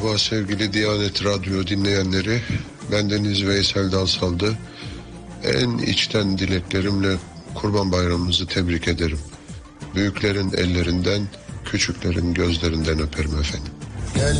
Merhaba sevgili Diyanet Radyo dinleyenleri. Bendeniz Veysel Dalsaldı. En içten dileklerimle Kurban Bayramımızı tebrik ederim. Büyüklerin ellerinden, küçüklerin gözlerinden öperim efendim.